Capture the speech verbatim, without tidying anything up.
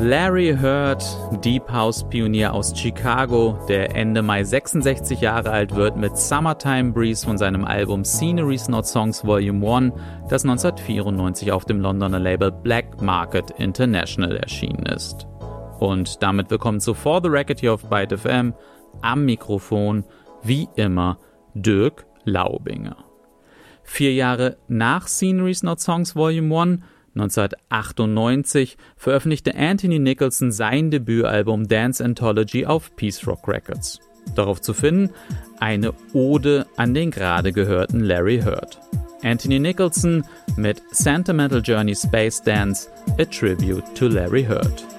Larry Heard, Deep House Pionier aus Chicago, der Ende Mai sechsundsechzig Jahre alt wird, mit Summertime Breeze von seinem Album Sceneries Not Songs Volume eins, das neunzehnhundertvierundneunzig auf dem Londoner Label Black Market International erschienen ist. Und damit willkommen zu For the Record hier auf Byte F M. Am Mikrofon, wie immer, Dirk Laubinger. Vier Jahre nach Sceneries Not Songs Volume eins, neunzehnhundertachtundneunzig, veröffentlichte Anthony Nicholson sein Debütalbum Dance Anthology auf Peace Rock Records. Darauf zu finden eine Ode an den gerade gehörten Larry Heard. Anthony Nicholson mit Sentimental Journey Space Dance, a Tribute to Larry Heard.